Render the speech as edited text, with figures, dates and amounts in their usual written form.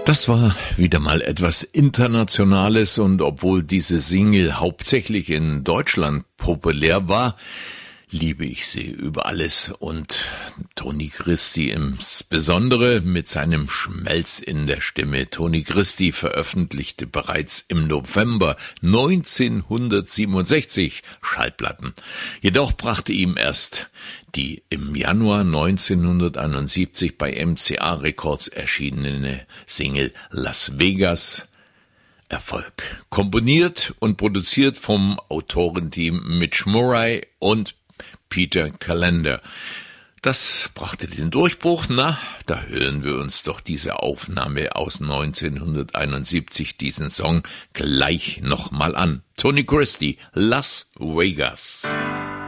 Das war wieder mal etwas Internationales, und obwohl diese Single hauptsächlich in Deutschland populär war, liebe ich sie über alles, und Tony Christie insbesondere mit seinem Schmelz in der Stimme. Tony Christie veröffentlichte bereits im November 1967 Schallplatten. Jedoch brachte ihm erst die im Januar 1971 bei MCA Records erschienene Single Las Vegas Erfolg. Komponiert und produziert vom Autorenteam Mitch Murray und Peter Callender. Das brachte den Durchbruch. Da hören wir uns doch diese Aufnahme aus 1971, diesen Song, gleich nochmal an. Tony Christie, Las Vegas.